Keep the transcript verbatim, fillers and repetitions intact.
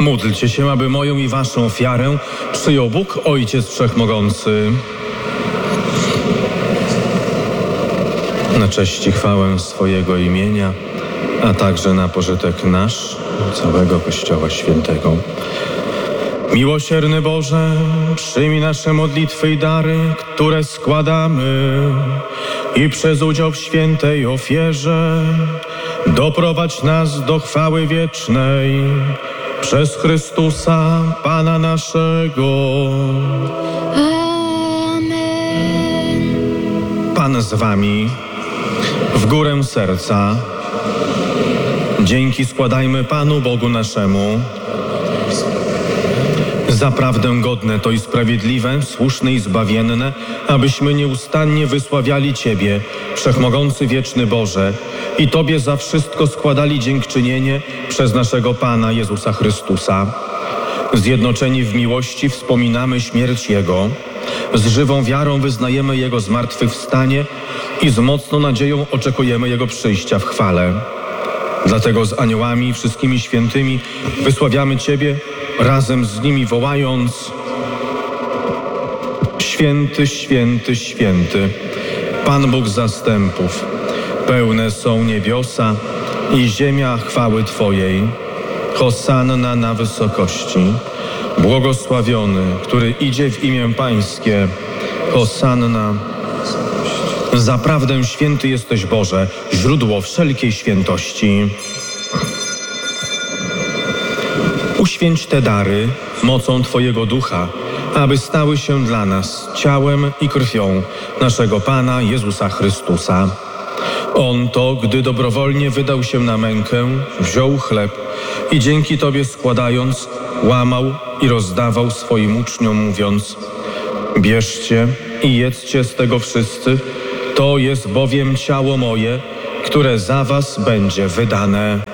Módlcie się, aby moją i waszą ofiarę przyjął Bóg, Ojciec Wszechmogący. Na cześć i chwałę swojego imienia, a także na pożytek nasz, całego Kościoła Świętego. Miłosierny Boże, przyjmij nasze modlitwy i dary, które składamy i przez udział w świętej ofierze doprowadź nas do chwały wiecznej przez Chrystusa, Pana naszego. Amen. Pan z wami. W górę serca. Dzięki składajmy Panu Bogu naszemu. Zaprawdę godne to i sprawiedliwe, słuszne i zbawienne, abyśmy nieustannie wysławiali Ciebie, Wszechmogący wieczny Boże, i Tobie za wszystko składali dziękczynienie przez naszego Pana Jezusa Chrystusa. Zjednoczeni w miłości wspominamy śmierć Jego, z żywą wiarą wyznajemy Jego zmartwychwstanie i z mocną nadzieją oczekujemy Jego przyjścia w chwale. Dlatego z aniołami i wszystkimi świętymi wysławiamy Ciebie, razem z nimi wołając: Święty, święty, święty, Pan Bóg zastępów, pełne są niebiosa i ziemia chwały Twojej. Hosanna na wysokości. Błogosławiony, który idzie w imię Pańskie. Hosanna. Zaprawdę święty jesteś, Boże, źródło wszelkiej świętości. Uświęć te dary mocą Twojego Ducha, aby stały się dla nas ciałem i krwią naszego Pana Jezusa Chrystusa. On to, gdy dobrowolnie wydał się na mękę, wziął chleb i dzięki Tobie składając, łamał i rozdawał swoim uczniom, mówiąc: bierzcie i jedzcie z tego wszyscy, to jest bowiem ciało moje, które za was będzie wydane.